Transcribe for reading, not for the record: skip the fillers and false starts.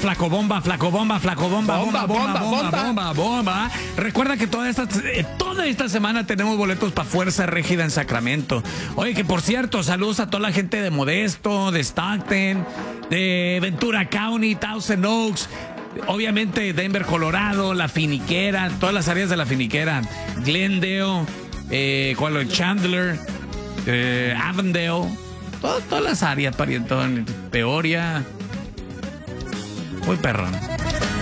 flaco bomba, flaco bomba, flaco bomba, Bomba, bomba, bomba, bomba, bomba, bomba. bomba, bomba. Recuerda que toda esta semana tenemos boletos para Fuerza Régida en Sacramento. Oye, que por cierto, saludos a toda la gente de Modesto, de Stockton, de Ventura County, Thousand Oaks. Obviamente Denver, Colorado, La Finiquera, todas las áreas de La Finiquera, Glendale, Chandler, Avondale, todas las áreas, parientón, Peoria. Muy perrón.